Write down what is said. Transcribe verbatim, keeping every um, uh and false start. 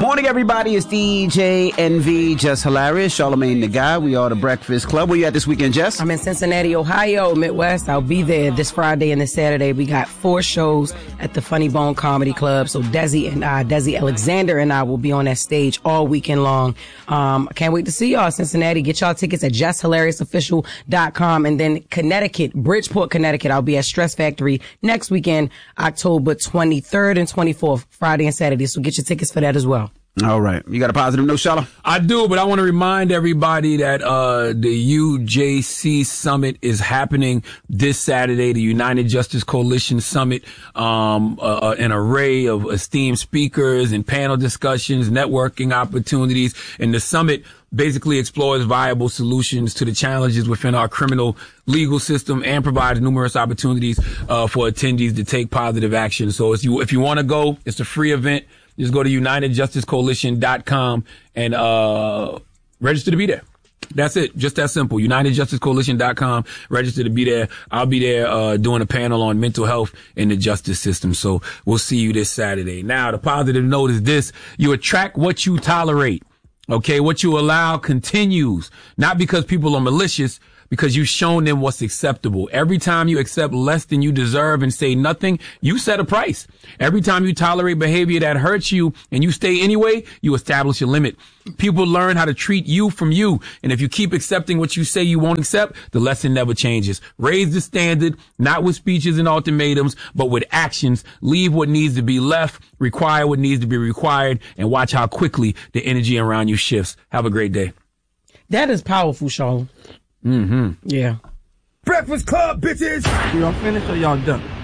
Morning, everybody. It's D J N V, Just Hilarious, Charlamagne the Guy. We are the Breakfast Club. Where you at this weekend, Jess? I'm in Cincinnati, Ohio, Midwest. I'll be there this Friday and this Saturday. We got four shows at the Funny Bone Comedy Club. So Desi and I, Desi Alexander and I will be on that stage all weekend long. Um, I can't wait to see y'all in Cincinnati. Get y'all tickets at just hilarious official dot com. And then Connecticut, Bridgeport, Connecticut. I'll be at Stress Factory next weekend, October twenty-third and twenty-fourth, Friday and Saturday. So get your tickets for that as well. All right. You got a positive note, Shala? I do, but I want to remind everybody that uh the U J C Summit is happening this Saturday, the United Justice Coalition Summit. Um uh, an array of esteemed speakers and panel discussions, networking opportunities, and the summit basically explores viable solutions to the challenges within our criminal legal system and provides numerous opportunities uh for attendees to take positive action. So if you if you want to go, it's a free event. Just go to united justice coalition dot com and uh register to be there. That's it. Just that simple. united justice coalition dot com. Register to be there. I'll be there uh doing a panel on mental health in the justice system. So we'll see you this Saturday. Now, the positive note is this. You attract what you tolerate. Okay? What you allow continues. Not because people are malicious, because you've shown them what's acceptable. Every time you accept less than you deserve and say nothing, you set a price. Every time you tolerate behavior that hurts you and you stay anyway, you establish a limit. People learn how to treat you from you. And if you keep accepting what you say you won't accept, the lesson never changes. Raise the standard, not with speeches and ultimatums, but with actions. Leave what needs to be left, require what needs to be required, and watch how quickly the energy around you shifts. Have a great day. That is powerful, Sean. Mm-hmm. Yeah. Breakfast Club, bitches! Y'all finished or y'all done?